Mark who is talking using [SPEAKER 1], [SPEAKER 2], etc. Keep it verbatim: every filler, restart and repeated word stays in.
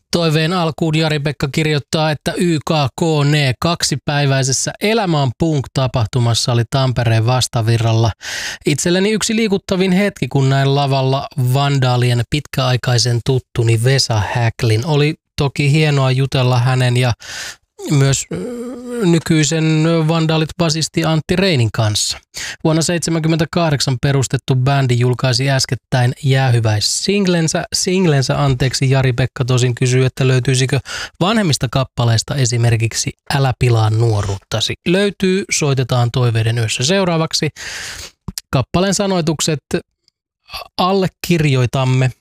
[SPEAKER 1] Toiveen alkuun Jari-Pekka kirjoittaa, että Y K K N E kaksipäiväisessä Elämä on punk-tapahtumassa oli Tampereen Vastavirralla. Itselleni yksi liikuttavin hetki, kun näin lavalla Vandaalien pitkäaikaisen tuttuni Vesa Häklin. Oli toki hienoa jutella hänen ja myös nykyisen Vandaalit-basisti Antti Reinin kanssa. Vuonna seitsemänkymmentäkahdeksan perustettu bändi julkaisi äskettäin jäähyväissinglensä. Singlensä anteeksi Jari-Pekka tosin kysyy, että löytyisikö vanhemmista kappaleista esimerkiksi Älä pilaa nuoruuttasi. Löytyy, soitetaan Toiveiden yössä. Seuraavaksi kappaleen sanoitukset allekirjoitamme